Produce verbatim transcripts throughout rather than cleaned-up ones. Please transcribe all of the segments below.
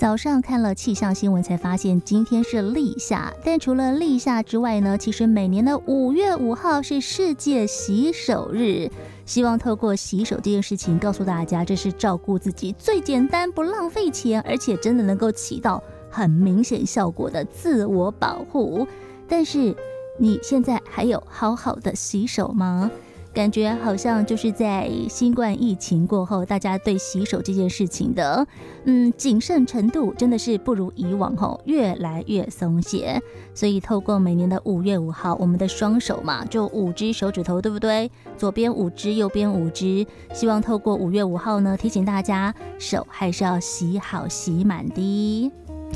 早上看了气象新闻才发现今天是立夏，但除了立夏之外呢，其实每年的五月五号是世界洗手日。希望透过洗手这件事情告诉大家，这是照顾自己最简单不浪费钱，而且真的能够起到很明显效果的自我保护。但是你现在还有好好的洗手吗？感觉好像就是在新冠疫情过后，大家对洗手这件事情的嗯谨慎程度真的是不如以往吼，越来越松懈。所以透过每年的五月五号，我们的双手嘛，就五只手指头，对不对？左边五只，右边五只，希望透过五月五号呢，提醒大家手还是要洗好洗满的。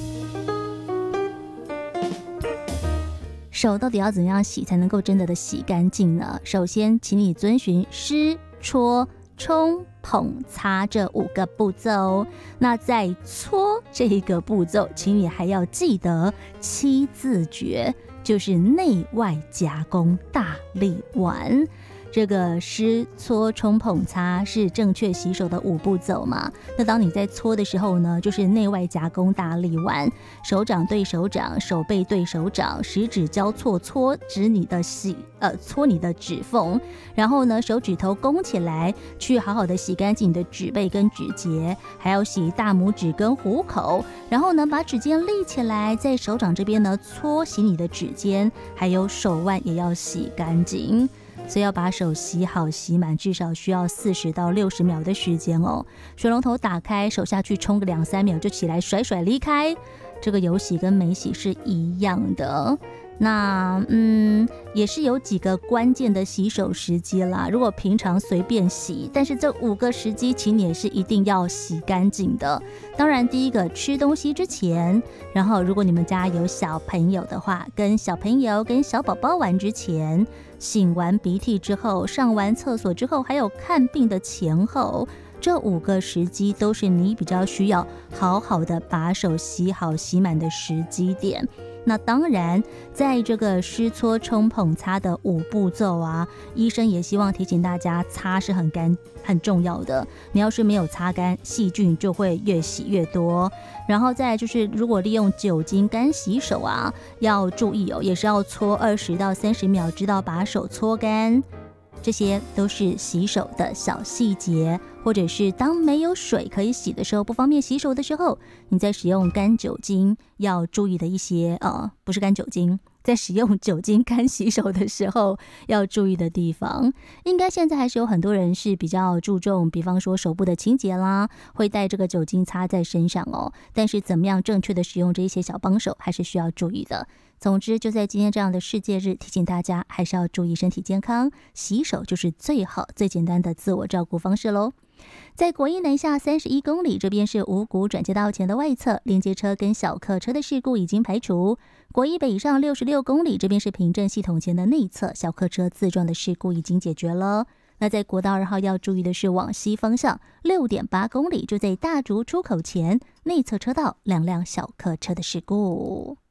手到底要怎么样洗才能够真的的洗干净呢？首先，请你遵循湿、搓、冲、捧、擦这五个步骤。那在搓这一个步骤，请你还要记得七字诀，就是内外夹攻大力丸。这个湿、搓、冲、捧、擦是正确洗手的五步骤嘛？那当你在搓的时候呢，就是内外夹攻大力丸，手掌对手掌，手背对手掌，食指交错搓指你的洗呃搓你的指缝，然后呢手指头弓起来，去好好的洗干净你的指背跟指节，还要洗大拇指跟虎口，然后呢把指尖立起来，在手掌这边呢搓洗你的指尖，还有手腕也要洗干净。所以要把手洗好洗满，至少需要四十到六十秒的时间哦。水龙头打开，手下去冲个两三秒就起来甩甩离开。这个有洗跟没洗是一样的。那嗯，也是有几个关键的洗手时机啦。如果平常随便洗，但是这五个时机，请你也是一定要洗干净的。当然，第一个吃东西之前，然后如果你们家有小朋友的话，跟小朋友跟小宝宝玩之前，擤完鼻涕之后，上完厕所之后，还有看病的前后。这五个时机都是你比较需要好好的把手洗好洗满的时机点。那当然，在这个湿搓冲捧擦的五步骤啊，医生也希望提醒大家，擦是很干很重要的。你要是没有擦干，细菌就会越洗越多。然后再来就是，如果利用酒精干洗手啊，要注意哦，也是要搓二十到三十秒，直到把手搓干。这些都是洗手的小细节，或者是当没有水可以洗的时候，不方便洗手的时候，你在使用干酒精要注意的一些呃，不是干酒精，在使用酒精干洗手的时候要注意的地方。应该现在还是有很多人是比较注重，比方说手部的清洁啦，会带这个酒精擦在身上哦。但是怎么样正确的使用这一些小帮手，还是需要注意的。总之，就在今天这样的世界日，提醒大家还是要注意身体健康，洗手就是最好最简单的自我照顾方式咯。在国一南下三十一公里，这边是五股转接道前的外侧，连接车跟小客车的事故已经排除。国一北上六十六公里，这边是平镇系统前的内侧，小客车自撞的事故已经解决了。那在国道二号要注意的是往西方向六点八公里，就在大竹出口前内侧车道两辆小客车的事故。